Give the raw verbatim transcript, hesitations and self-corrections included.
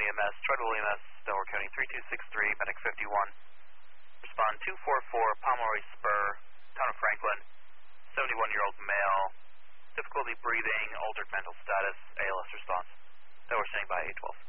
E M S, Chartwell E M S, Delaware County three two six three, medic fifty-one. Respond two four four, Pomeroy Spur, town of Franklin, seventy-one-year-old male, difficulty breathing, altered mental status, A L S response. Delaware standing by eight twelve.